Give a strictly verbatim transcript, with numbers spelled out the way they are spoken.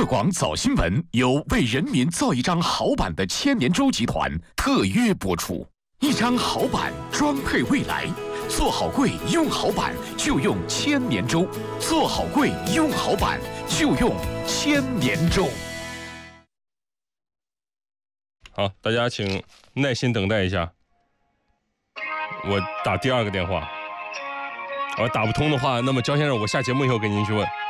乐广早新闻由为人民造一张好板的千年舟集团特约播出。一张好板装配未来，做好柜用好板就用千年舟，做好柜用好板就用千年舟。 好，大家请耐心等待一下，我打第二个电话。我打不通的话，那么焦先生，我下节目以后给您去问。